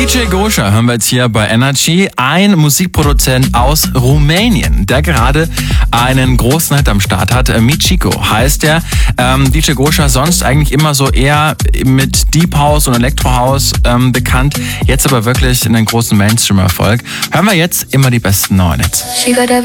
DJ Gosha hören wir jetzt hier bei Energy. Ein Musikproduzent aus Rumänien, der gerade einen großen Hit am Start hat. Michiko heißt er. DJ Gosha sonst eigentlich immer so eher mit Deep House und Electro House bekannt. Jetzt aber wirklich einen großen Mainstream-Erfolg. Hören wir jetzt immer die besten neuen Hits.